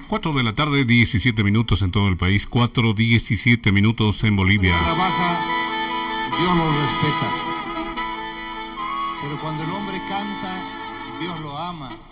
4 de la tarde, 17 minutos en todo el país, 4:17 minutos en Bolivia. Cuando trabaja, Dios lo respeta. Pero cuando el hombre canta, Dios lo ama.